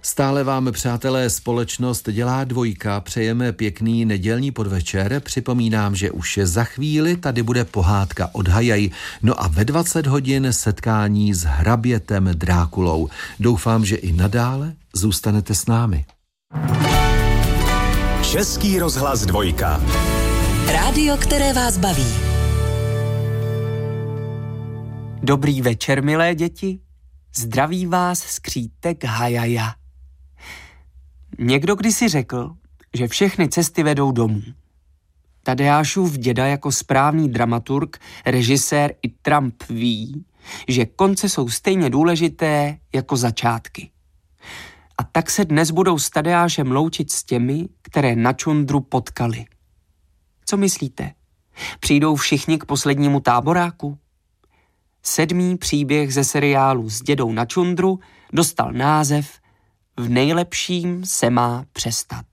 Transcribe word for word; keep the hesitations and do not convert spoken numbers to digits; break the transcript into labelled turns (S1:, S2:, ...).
S1: Stále vám, přátelé, společnost Dělá dvojka. Přejeme pěkný nedělní podvečer. Připomínám, že už za chvíli tady bude pohádka od Hajaj. No a ve dvacet hodin setkání s hrabětem Drákulou. Doufám, že i nadále zůstanete s námi.
S2: Český rozhlas dvojka.
S3: Rádio, které vás baví.
S4: Dobrý večer, milé děti. Zdraví vás skřítek Hajaja. Někdo kdysi řekl, že všechny cesty vedou domů. Tadeášův děda jako správný dramaturg, režisér i Trump ví, že konce jsou stejně důležité jako začátky. A tak se dnes budou s Tadeášem loučit s těmi, které na čundru potkali. Co myslíte? Přijdou všichni k poslednímu táboráku? Sedmý příběh ze seriálu S dědou na čundru dostal název V nejlepším se má přestat.